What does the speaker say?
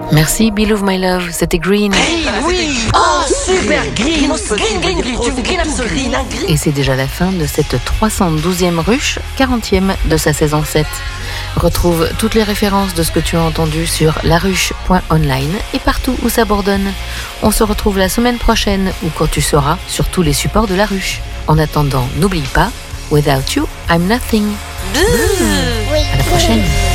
Merci, Believe My Love, c'était Green. Oui. Oh, super, Green, Green, absolument. Et c'est déjà la fin de cette 312e ruche, 40e de sa saison 7. Retrouve toutes les références de ce que tu as entendu sur laruche.online et partout où ça bourdonne. On se retrouve la semaine prochaine ou quand tu seras sur tous les supports de La Ruche. En attendant, n'oublie pas, Without You, I'm nothing. Oui. À la prochaine.